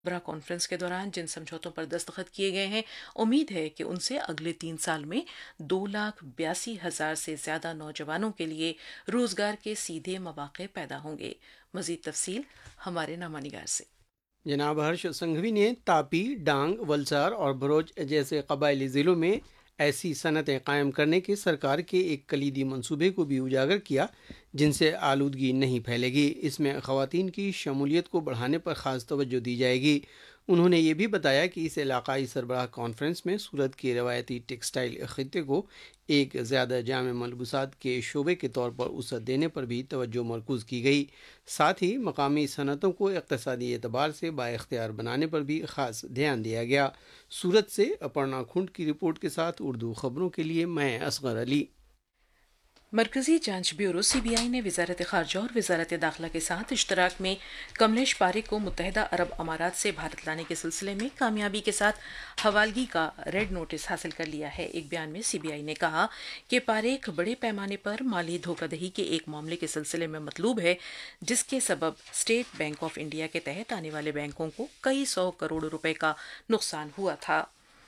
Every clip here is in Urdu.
برا کانفرنس کے دوران جن سمجھوتوں پر دستخط کیے گئے ہیں، امید ہے کہ ان سے اگلے 3 سال میں 2,82,000 سے زیادہ نوجوانوں کے لیے روزگار کے سیدھے مواقع پیدا ہوں گے۔ مزید تفصیل ہمارے نامہ نگار سے۔ جناب ہرش سنگھوی نے تاپی، ڈانگ، ولسار اور بھروچ جیسے قبائلی ضلعوں میں ایسی صنعتیں قائم کرنے کے سرکار کے ایک کلیدی منصوبے کو بھی اجاگر کیا جن سے آلودگی نہیں پھیلے گی۔ اس میں خواتین کی شمولیت کو بڑھانے پر خاص توجہ دی جائے گی۔ انہوں نے یہ بھی بتایا کہ اس علاقائی سربراہ کانفرنس میں سورت کے روایتی ٹیکسٹائل خطے کو ایک زیادہ جامع ملبوسات کے شعبے کے طور پر وسعت دینے پر بھی توجہ مرکوز کی گئی۔ ساتھ ہی مقامی صنعتوں کو اقتصادی اعتبار سے بااختیار بنانے پر بھی خاص دھیان دیا گیا۔ سورت سے اپرنا کھنڈ کی رپورٹ کے ساتھ اردو خبروں کے لیے میں اصغر علی۔ مرکزی جانچ بیورو CBI نے وزارت خارجہ اور وزارت داخلہ کے ساتھ اشتراک میں کملیش پاریک کو متحدہ عرب امارات سے بھارت لانے کے سلسلے میں کامیابی کے ساتھ حوالگی کا ریڈ نوٹس حاصل کر لیا ہے۔ ایک بیان میں CBI نے کہا کہ پاریک بڑے پیمانے پر مالی دھوکہ دہی کے ایک معاملے کے سلسلے میں مطلوب ہے جس کے سبب اسٹیٹ بینک آف انڈیا کے تحت آنے والے بینکوں کو کئی 100 کروڑ روپے کا نقصان ہوا تھا۔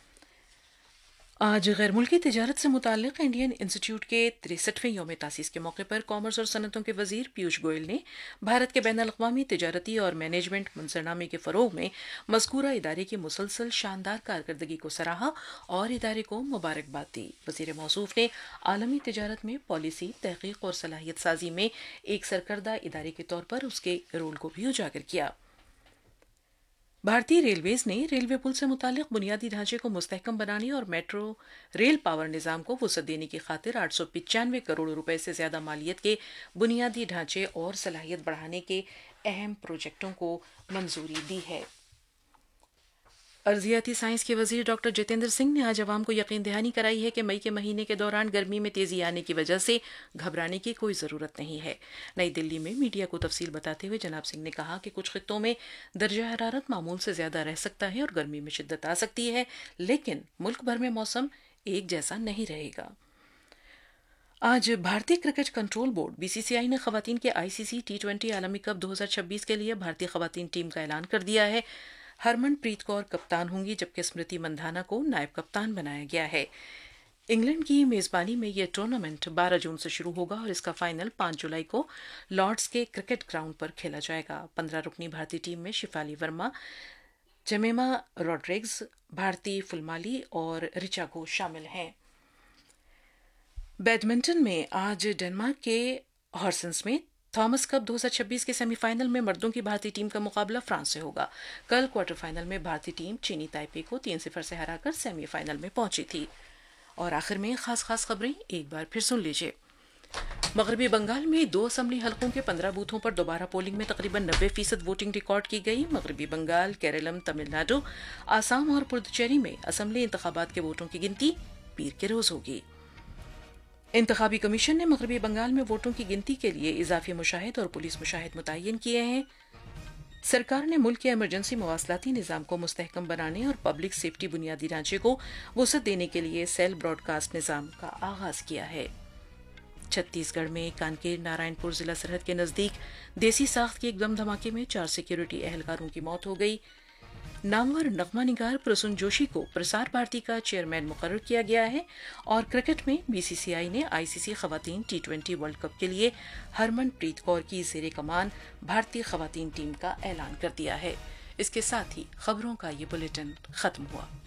آج غیر ملکی تجارت سے متعلق انڈین انسٹیٹیوٹ کے 63ویں یوم تاسیس کے موقع پر کامرس اور صنعتوں کے وزیر پیوش گوئل نے بھارت کے بین الاقوامی تجارتی اور مینجمنٹ منظرنامے کے فروغ میں مذکورہ ادارے کی مسلسل شاندار کارکردگی کو سراہا اور ادارے کو مبارکباد دی۔ وزیر موصوف نے عالمی تجارت میں پالیسی، تحقیق اور صلاحیت سازی میں ایک سرکردہ ادارے کے طور پر اس کے رول کو بھی اجاگر کیا۔ بھارتی ریلویز نے ریلوے پل سے متعلق بنیادی ڈھانچے کو مستحکم بنانے اور میٹرو ریل پاور نظام کو وسعت دینے کی خاطر 895 کروڑ روپے سے زیادہ مالیت کے بنیادی ڈھانچے اور صلاحیت بڑھانے کے اہم پروجیکٹوں کو منظوری دی ہے۔ ارضیاتی سائنس کے وزیر ڈاکٹر جتیندر سنگھ نے آج عوام کو یقین دہانی کرائی ہے کہ مئی کے مہینے کے دوران گرمی میں تیزی آنے کی وجہ سے گھبرانے کی کوئی ضرورت نہیں ہے۔ نئی دلی میں میڈیا کو تفصیل بتاتے ہوئے جناب سنگھ نے کہا کہ کچھ خطوں میں درجہ حرارت معمول سے زیادہ رہ سکتا ہے اور گرمی میں شدت آ سکتی ہے، لیکن ملک بھر میں موسم ایک جیسا نہیں رہے گا۔ آج بھارتی کرکٹ کنٹرول بورڈ BCCI نے خواتین کے ICC T20 عالمی کپ 2026 کے لیے بھارتی خواتین ٹیم کا اعلان کر دیا ہے۔ ہرمن پریت کور کپتان ہوں گی جبکہ اسمرتی مندھانا کو نائب کپتان بنایا گیا ہے۔ انگلینڈ کی میزبانی میں یہ ٹورنامنٹ 12 جون سے شروع ہوگا اور اس کا فائنل 5 جولائی کو لارڈز کے کرکٹ گراؤنڈ پر کھیلا جائے گا۔ 15 رکنی بھارتی ٹیم میں شفالی ورما، جمیما روڈریگز، بھارتی فلمالی اور رچا گھوش شامل ہیں۔ بیڈمنٹن میں آج ڈنمارک کے ہارسنس میں تھامس کپ 2026 کے سیمی فائنل میں مردوں کی بھارتی ٹیم کا مقابلہ فرانس سے ہوگا۔ کل کوارٹر فائنل میں بھارتی ٹیم چینی تائپے کو 3-0 سے ہرا کر سیمی فائنل میں پہنچی تھی۔ اور آخر میں خاص خبریں ایک بار پھر سن لیجیے۔ مغربی بنگال میں 2 اسمبلی حلقوں کے 15 بوتھوں پر دوبارہ پولنگ میں تقریباً 90% ووٹنگ ریکارڈ کی گئی۔ مغربی بنگال، کیرالم، تمل ناڈو، آسام اور پدوچیری میں اسمبلی انتخابات کے ووٹوں کی گنتی پیر کے روز ہوگی۔ انتخابی کمیشن نے مغربی بنگال میں ووٹوں کی گنتی کے لیے اضافی مشاہد اور پولیس مشاہد متعین کیے ہیں۔ سرکار نے ملک کے ایمرجنسی مواصلاتی نظام کو مستحکم بنانے اور پبلک سیفٹی بنیادی ڈھانچے کو وسعت دینے کے لیے سیل براڈ کاسٹ نظام کا آغاز کیا ہے۔ چھتیس گڑھ میں کانکیر نارائن پور ضلع سرحد کے نزدیک دیسی ساخت کے ایک بم دھماکے میں 4 سیکیورٹی اہلکاروں کی موت ہو گئی۔ نامور نغمہ نگار پرسون جوشی کو پرسار بھارتی کا چیئرمین مقرر کیا گیا ہے اور کرکٹ میں BCCI نے ICC خواتین T20 ورلڈ کپ کے لیے ہرمن پریت کور کی زیر کمان بھارتی خواتین ٹیم کا اعلان کر دیا ہے۔ اس کے ساتھ ہی خبروں کا یہ بلیٹن ختم ہوا۔